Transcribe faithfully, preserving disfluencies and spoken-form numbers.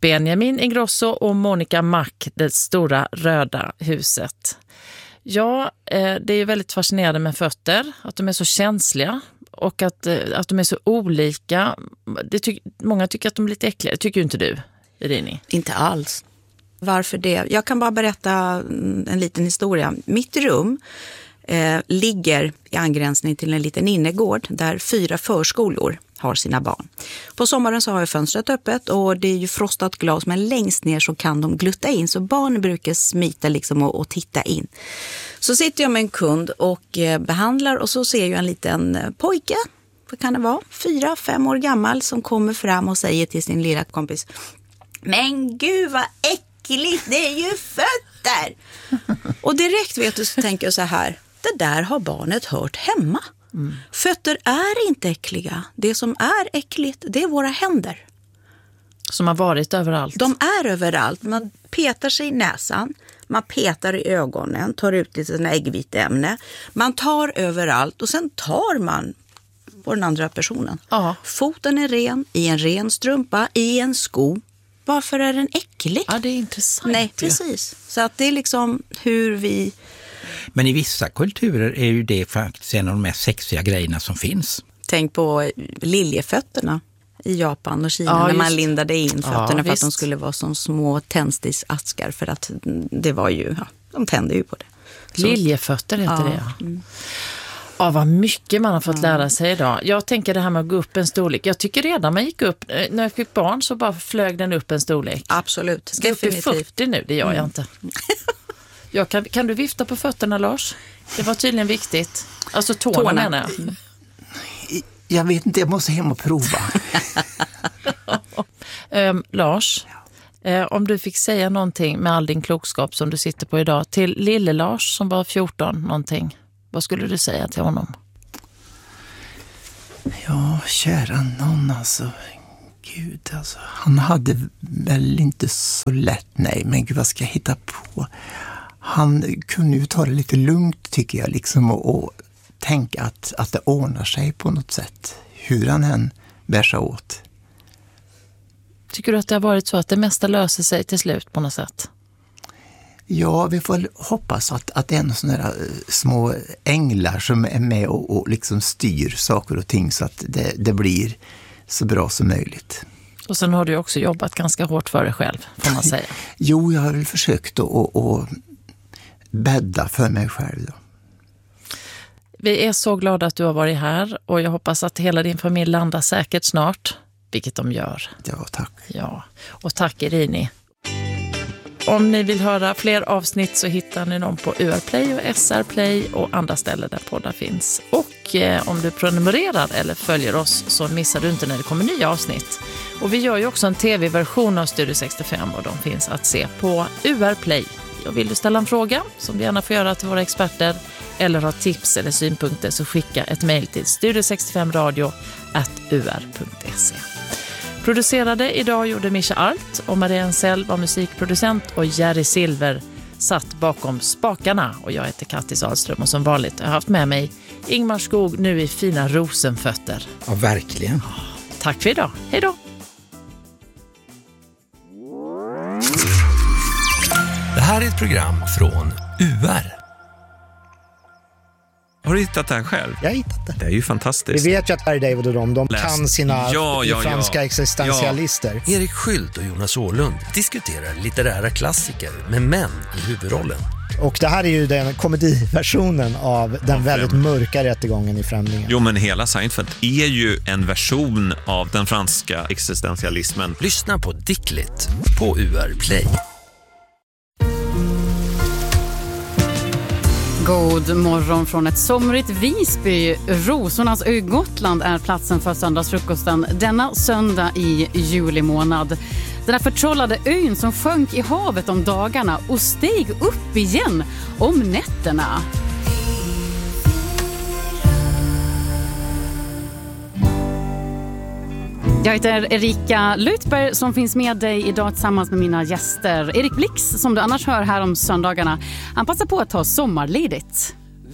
Benjamin Ingrosso och Monica Mack, det stora röda huset. Ja, det är ju väldigt fascinerande med fötter, att de är så känsliga och att, att de är så olika. Det ty- många tycker att de är lite äckliga. Tycker ju inte du, Irini? Inte alls. Varför det? Jag kan bara berätta en liten historia. Mitt rum eh, ligger i angränsning till en liten innergård där fyra förskolor har sina barn. På sommaren så har jag fönstret öppet och det är ju frostat glas, men längst ner så kan de glutta in, så barn brukar smita liksom och, och titta in. Så sitter jag med en kund och eh, behandlar, och så ser jag en liten eh, pojke, vad kan det vara, fyra, fem år gammal, som kommer fram och säger till sin lilla kompis: men gud vad äckligt, det är ju fötter! Och direkt vet du, så tänker jag så här, det där har barnet hört hemma. Mm. Fötter är inte äckliga. Det som är äckligt, det är våra händer. Som har varit överallt. De är överallt. Man petar sig i näsan, man petar i ögonen, tar ut i sina äggviteämne. Man tar överallt och sen tar man på den andra personen. Ja. Foten är ren, i en ren strumpa, i en sko. Varför är den äcklig? Ja, det är intressant. Nej, precis. Så att det är liksom hur vi... Men i vissa kulturer är ju det faktiskt en av de mest sexiga grejerna som finns. Tänk på liljefötterna i Japan och Kina, ja, när man lindade in fötterna, ja, för visst. Att de skulle vara som små tändsticksaskar, för att det var ju, ja, de tände ju på det. Så. Liljefötter heter ja. det, ja. Mm. Ja, vad mycket man har fått lära sig idag. Jag tänker det här med att gå upp en storlek. Jag tycker redan man gick upp, när jag fick barn så bara flög den upp en storlek. Absolut, ska definitivt. Upp i fyrtio nu, det gör mm. jag inte. Jag kan, kan du vifta på fötterna, Lars? Det var tydligen viktigt. Alltså tårna, tårna. menar jag. Mm. Jag vet inte, jag måste hem och prova. um, Lars, eh, om du fick säga någonting med all din klokskap som du sitter på idag till lille Lars som var fjorton någonting. Vad skulle du säga till honom? Ja, kära någon, alltså. Gud, alltså. Han hade väl inte så lätt, nej. Men gud, vad ska jag hitta på? Han kunde ju ta det lite lugnt, tycker jag, liksom. Och, och tänka att, att det ordnar sig på något sätt. Hur han än bär sig åt. Tycker du att det har varit så att det mesta löser sig till slut på något sätt? Ja, vi får hoppas att, att det är några sådana där små änglar som är med och, och liksom styr saker och ting så att det, det blir så bra som möjligt. Och sen har du också jobbat ganska hårt för dig själv, får man säga. Jo, jag har väl försökt att, att, att bädda för mig själv då. Vi är så glada att du har varit här och jag hoppas att hela din familj landar säkert snart, vilket de gör. Ja, tack. Ja, och tack Irini. Om ni vill höra fler avsnitt så hittar ni dem på U R Play och S R Play och andra ställen där poddar finns. Och eh, om du prenumererar eller följer oss så missar du inte när det kommer nya avsnitt. Och vi gör ju också en tv-version av Studio sextiofem och de finns att se på U R Play. Och vill du ställa en fråga som du gärna får göra till våra experter eller ha tips eller synpunkter så skicka ett mejl till studio sextiofem radio at u r punkt se. Producerade idag gjorde Mischa Alt och Maria Ensell var musikproducent och Jerry Silver satt bakom spakarna. Och jag heter Kattis Ahlström och som vanligt har jag haft med mig Ingmar Skog nu i fina rosenfötter. Ja, verkligen. Tack för idag. Hej då! Det här är ett program från U R. Har du hittat det här själv? Jag har hittat det. Det är ju fantastiskt. Vi vet ju att Harry David och de, de Läs. kan sina ja, ja, franska ja. existentialister. Ja. Erik Skylt och Jonas Åhlund diskuterar litterära klassiker med män i huvudrollen. Och det här är ju den komediversionen av den ja, väldigt mörka rättegången i Främlingen. Jo, men hela Seinfeld är ju en version av den franska existentialismen. Lyssna på Dicklit på U R Play. God morgon från ett somrigt Visby. Rosornas ö Gotland är platsen för söndagsfrukosten denna söndag i juli månad. Den här förtrollade ön som sjönk i havet om dagarna och steg upp igen om nätterna. Jag heter Erika Lutberg som finns med dig idag tillsammans med mina gäster. Erik Blix som du annars hör här om söndagarna. Han passar på att ta sommarledigt.